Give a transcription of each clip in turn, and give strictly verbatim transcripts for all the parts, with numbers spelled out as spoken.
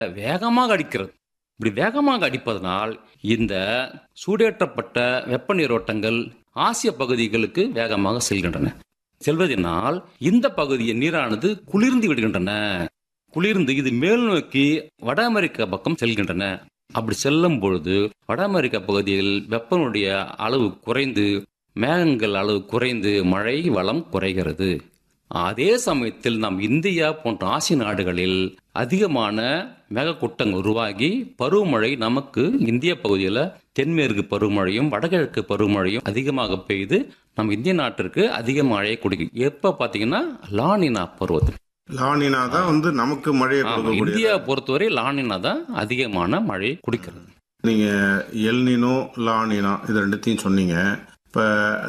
வேகமாக அடிக்கிறது. இப்படி வேகமாக அடிப்பதனால் இந்த சூடேற்றப்பட்ட வெப்ப நீரோட்டங்கள் ஆசிய பகுதிகளுக்கு வேகமாக செல்கின்றன. செல்வதனால் இந்த பகுதியின் நீரானது குளிர்ந்து விடுகின்றன. குளிர்ந்து இது மேல் நோக்கி வட அமெரிக்கா பக்கம் செல்கின்றன. அப்படி செல்லும் பொழுது வட அமெரிக்கா பகுதியில் வெப்பனுடைய அளவு குறைந்து மேகங்கள் அளவு குறைந்து மழை வளம் குறைகிறது. அதே சமயத்தில் நாம் இந்தியா போன்ற ஆசிய நாடுகளில் அதிகமான மேகக்கூட்டங்கள் உருவாகி பருவமழை நமக்கு இந்திய பகுதியில் தென்மேற்கு பருவமழையும் வடகிழக்கு பருவமழையும் அதிகமாக பெய்து நம் இந்திய நாட்டிற்கு அதிக மழையை கொடுக்கும். எப்ப பாத்தீங்கன்னா லானினா பருவத்தில் லானினா தான் வந்து நமக்கு மழையை கொடுக்கக்கூடிய. இந்தியா பொறுத்தவரை லானினா தான் அதிகமான மழை குடிக்கிறது. நீங்க எல்னினோ லானினா இது ரெண்டுத்தையும் சொன்னீங்க. இப்ப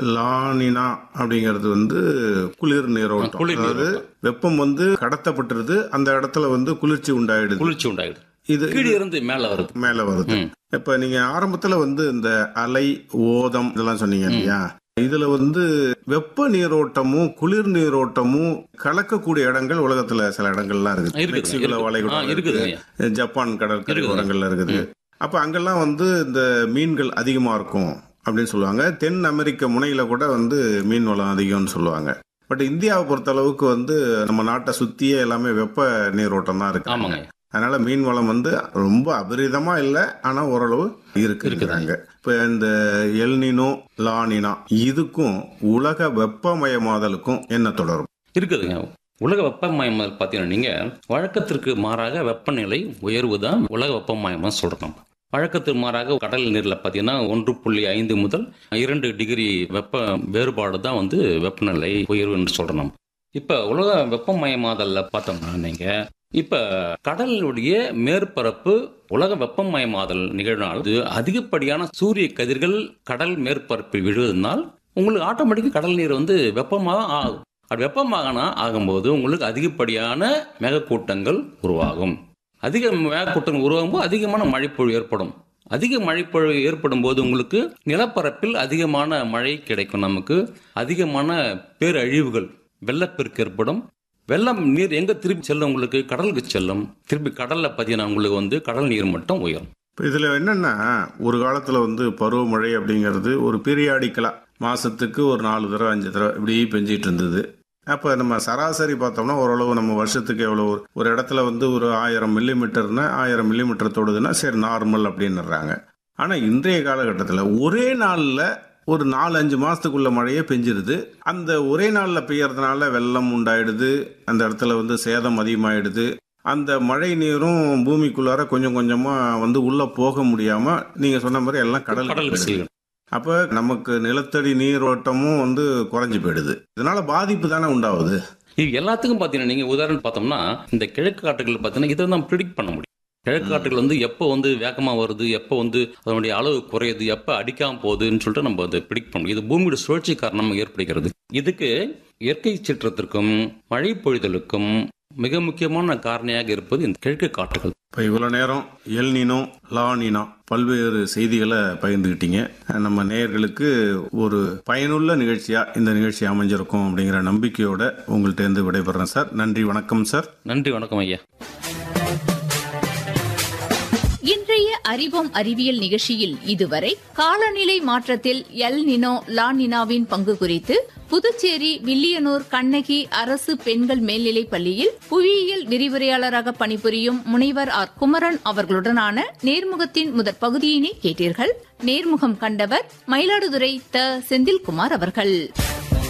லானினா அப்படிங்கிறது வந்து குளிர் நீரோட்டம். அதாவது வெப்பம் வந்து கடத்தப்பட்டுருது, அந்த இடத்துல வந்து குளிர்ச்சி உண்டாயிடுது. குளிர்ச்சி உண்டாயிடுது இது கீழே இருந்து மேல வருது மேல வருது. இப்ப நீங்க ஆரம்பத்துல வந்து இந்த அலை ஓதம் இதெல்லாம் சொன்னீங்க இல்லையா? இதுல வந்து வெப்ப நீரோட்டமும் குளிர் நீரோட்டமும் கலக்கக்கூடிய இடங்கள் உலகத்துல சில இடங்கள்லாம் இருக்குது. மெக்சிகோ வளைகுடா இருக்குது, ஜப்பான் கடற்கரை ஓரங்கள்ல இருக்குது. அப்ப அங்கெல்லாம் வந்து இந்த மீன்கள் அதிகமா இருக்கும் அப்படின்னு சொல்லுவாங்க. தென் அமெரிக்க முனையில கூட வந்து மீன் வளம் அதிகம்னு சொல்லுவாங்க. பட் இந்தியாவை பொறுத்த அளவுக்கு வந்து நம்ம நாட்டை சுத்தியே எல்லாமே வெப்ப நீரோட்டம் தான் இருக்கு. அதனால மீன் வளம் வந்து ரொம்ப அபரிதமா இல்லை, ஆனா ஓரளவு இருக்குறாங்க. இப்ப இந்த எல்னினோ லானினா இதுக்கும் உலக வெப்பமயமாதலுக்கும் என்ன தொடரும் இருக்குதுங்க? உலக வெப்பமயமாதல் பாத்தீங்கன்னா நீங்க வழக்கத்திற்கு மாறாக வெப்பநிலை உயர்வு தான் உலக வெப்பமயமா சொல்றோம். வழக்கத்துக்கு மாறாக கடல் நீர்ல பாத்தீங்கன்னா ஒன்று புள்ளி ஐந்து முதல் இரண்டு டிகிரி வெப்ப வேறுபாடு தான் வந்து வெப்பநிலை உயர்வுன்னு சொல்றோம். இப்ப உலக வெப்பமயமாதல்ல பார்த்தோம்னா நீங்க இப்ப கடலுடைய மேற்பரப்பு உலக வெப்பமயமாதல் நிகழ்நாள் அதிகப்படியான சூரிய கதிர்கள் கடல் மேற்பரப்பில் விழுவதனால் உங்களுக்கு ஆட்டோமேட்டிக்கா கடல் நீர் வந்து வெப்பமாக ஆகும். அது வெப்பமாக ஆகும்போது உங்களுக்கு அதிகப்படியான மேகக்கூட்டங்கள் உருவாகும். அதிக மேகக்கூட்டங்கள் உருவாகும் போது அதிகமான மழைப்பொழிவு ஏற்படும். அதிக மழைப்பொழிவு ஏற்படும் போது உங்களுக்கு நிலப்பரப்பில் அதிகமான மழை கிடைக்கும். நமக்கு அதிகமான பேரழிவுகள் வெள்ளப்பெருக்கு ஏற்படும். வெள்ளம் நீர் எங்க திருப்பி செல்லும்? உங்களுக்கு கடலுக்கு செல்லும். திருப்பி கடல்ல பார்த்தீங்கன்னா உங்களுக்கு வந்து கடல் நீர் மட்டம் உயரும். இதுல என்னன்னா ஒரு காலத்துல வந்து பருவமழை அப்படிங்கிறது ஒரு பீரியாடிக்கலா மாசத்துக்கு ஒரு நாலு தடவை அஞ்சு தடவை இப்படி பெஞ்சிட்டு இருந்தது. அப்ப நம்ம சராசரி பார்த்தோம்னா ஓரளவு நம்ம வருஷத்துக்கு எவ்வளவு ஒரு இடத்துல வந்து ஒரு ஆயிரம் மில்லி மீட்டர்னா ஆயிரம் மில்லி மீட்டர் தொடுதுன்னா சரி நார்மல் அப்படின்னுறாங்க. ஆனா இன்றைய காலகட்டத்தில் ஒரே நாள்ல ஒரு நாலு அஞ்சு மாசத்துக்குள்ள மழையே பெஞ்சிருது. அந்த ஒரே நாள்ல பெய்யறதுனால வெள்ளம் உண்டாயிடுது, அந்த இடத்துல வந்து சேதம் அதிகமாயிடுது. அந்த மழை நீரும் பூமிக்குள்ளார கொஞ்சம் கொஞ்சமா வந்து உள்ள போக முடியாம நீங்க சொன்ன மாதிரி எல்லாம் கடல். அப்ப நமக்கு நிலத்தடி நீரோட்டமும் வந்து குறைஞ்சு போயிடுது. இதனால பாதிப்பு தானே உண்டாகுது. இது எல்லாத்துக்கும் பாத்தீங்கன்னா நீங்க உதாரணம் பார்த்தோம்னா இந்த கிழக்கு காட்டுகள் பாத்தீங்கன்னா இதை தான் ப்ரிடிக்ட் பண்ண முடியும். கிழக்கு காற்றுகள் வந்து எப்போ வந்து வேகமாக வருது, எப்போ வந்து அதனுடைய அளவு குறையுது, எப்போ அடிக்காம போகுதுன்னு சொல்லிட்டு நம்ம அதை பிடிக்க முடியும். இது பூமியோட சுழற்சி காரணமாக ஏற்படுகிறது. இதுக்கு இயற்கை சீற்றத்திற்கும் மழை பொழிதலுக்கும் மிக முக்கியமான காரணியாக இருப்பது இந்த கிழக்கு காற்றுகள். இப்போ இவ்வளோ நேரம் எல்னினோ லானினா பல்வேறு செய்திகளை பகிர்ந்துக்கிட்டீங்க. நம்ம நேயர்களுக்கு ஒரு பயனுள்ள நிகழ்ச்சியா இந்த நிகழ்ச்சி அமைஞ்சிருக்கும் அப்படிங்கிற நம்பிக்கையோட உங்கள்கிட்ட இருந்து விடைபெறேன் சார். நன்றி, வணக்கம் சார். நன்றி, வணக்கம் ஐயா. இன்றைய அறிவோம் அறிவியல் நிகழ்ச்சியில் இதுவரை காலநிலை மாற்றத்தில் எல் நினோ லானினாவின் பங்கு குறித்து புதுச்சேரி வில்லியனூர் கண்ணகி அரசு பெண்கள் மேல்நிலைப் பள்ளியில் புவியியல் விரிவுரையாளராக பணிபுரியும் முனைவர் ஆர் குமரன் அவர்களுடனான நேர்முகத்தின் முதற் பகுதியினை கேட்டீர்கள். நேர்முகம் கண்டவர் மயிலாடுதுறை த செந்தில்குமார் அவர்கள்.